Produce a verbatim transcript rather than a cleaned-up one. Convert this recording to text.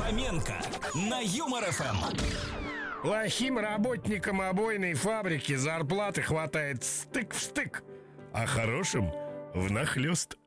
Фоменко на Юмор ФМ. Плохим работникам обойной фабрики зарплаты хватает стык в стык, а хорошим внахлёст.